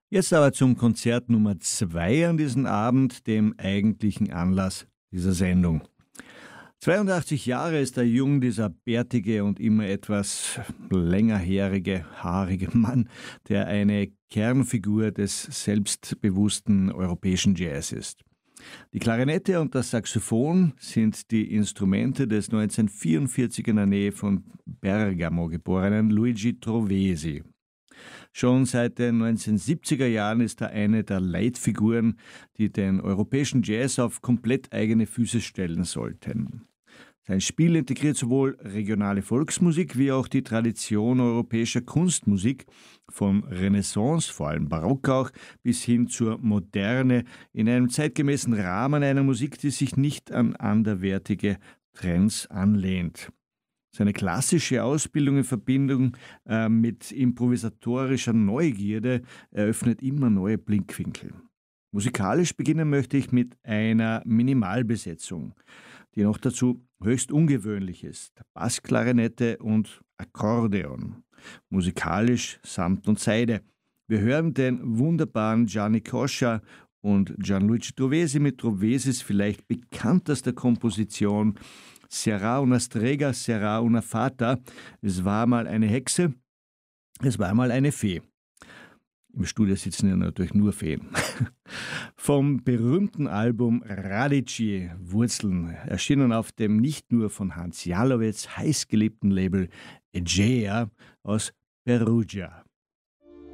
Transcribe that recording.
Jetzt aber zum Konzert Nummer 2 an diesem Abend, dem eigentlichen Anlass dieser Sendung. 82 Jahre ist der Jung, dieser bärtige und immer etwas längerhärige, haarige Mann, der eine Kernfigur des selbstbewussten europäischen Jazz ist. Die Klarinette und das Saxophon sind die Instrumente des 1944 in der Nähe von Bergamo geborenen Luigi Trovesi. Schon seit den 1970er Jahren ist er eine der Leitfiguren, die den europäischen Jazz auf komplett eigene Füße stellen sollten. Sein Spiel integriert sowohl regionale Volksmusik wie auch die Tradition europäischer Kunstmusik, von Renaissance, vor allem Barock auch, bis hin zur Moderne, in einem zeitgemäßen Rahmen einer Musik, die sich nicht an anderwertige Trends anlehnt. Seine klassische Ausbildung in Verbindung mit improvisatorischer Neugierde eröffnet immer neue Blickwinkel. Musikalisch beginnen möchte ich mit einer Minimalbesetzung, die noch dazu höchst ungewöhnlich ist. Bassklarinette und Akkordeon. Musikalisch Samt und Seide. Wir hören den wunderbaren Gianni Coscia und Gianluigi Trovesi mit Trovesis vielleicht bekanntester Komposition Será una strega, será una fata. Es war mal eine Hexe, es war mal eine Fee. Im Studio sitzen ja natürlich nur Feen. Vom berühmten Album Radici Wurzeln, erschienen auf dem nicht nur von Hans Jalowitz heißgeliebten Label Egea aus Perugia.